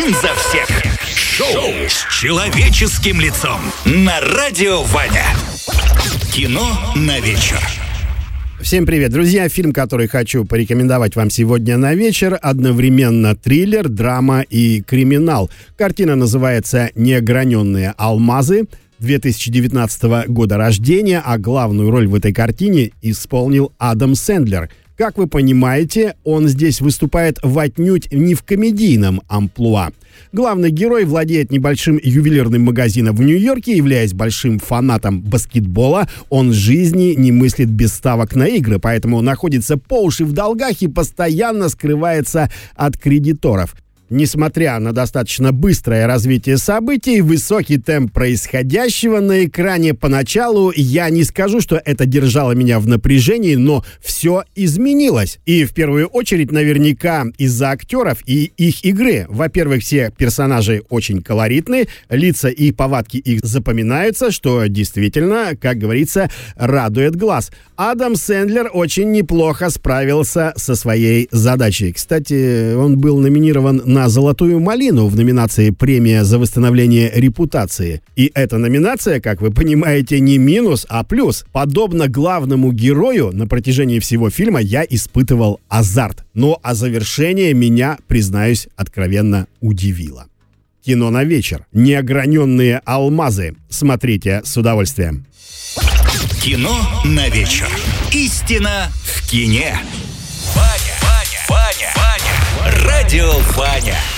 один за всех. Шоу с человеческим лицом на Радио Ваня. Кино на вечер. Всем привет, друзья! Фильм, который хочу порекомендовать вам сегодня на вечер, одновременно триллер, драма и криминал. Картина называется «Неограненные алмазы», 2019 года рождения, а главную роль в этой картине исполнил Адам Сэндлер. Как вы понимаете, он здесь выступает отнюдь не в комедийном амплуа. Главный герой владеет небольшим ювелирным магазином в Нью-Йорке, являясь большим фанатом баскетбола. Он жизни не мыслит без ставок на игры, поэтому находится по уши в долгах и постоянно скрывается от кредиторов. Несмотря на достаточно быстрое развитие событий и высокий темп происходящего на экране поначалу, я не скажу, что это держало меня в напряжении, но все изменилось. И в первую очередь наверняка из-за актеров и их игры. Во-первых, все персонажи очень колоритны, лица и повадки их запоминаются, что действительно, как говорится, радует глаз. Адам Сэндлер очень неплохо справился со своей задачей. Кстати, он был номинирован на «Золотую малину» в номинации «Премия за восстановление репутации». И эта номинация, как вы понимаете, не минус, а плюс. Подобно главному герою, на протяжении всего фильма я испытывал азарт. Но завершение меня, признаюсь, откровенно удивило. Кино на вечер. «Неограненные алмазы». Смотрите с удовольствием. Кино на вечер. Истина в кине. Ваня. Радио Ваня.